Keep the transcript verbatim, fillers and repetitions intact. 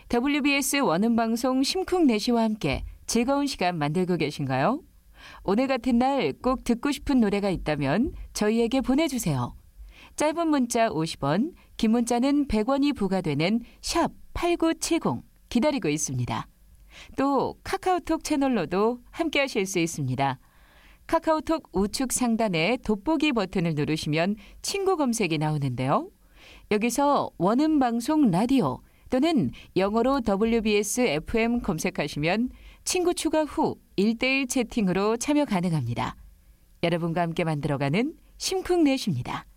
더블유비에스 원음방송 심쿵내시와 함께 즐거운 시간 만들고 계신가요? 오늘 같은 날 꼭 듣고 싶은 노래가 있다면 저희에게 보내주세요. 짧은 문자 오십 원, 긴 문자는 백 원이 부과되는 샵 팔구칠공 기다리고 있습니다. 또 카카오톡 채널로도 함께 하실 수 있습니다. 카카오톡 우측 상단에 돋보기 버튼을 누르시면 친구 검색이 나오는데요. 여기서 원음방송 라디오 또는 영어로 더블유비에스 에프엠 검색하시면 친구 추가 후 일 대일 채팅으로 참여 가능합니다. 여러분과 함께 만들어가는 심쿵넷입니다.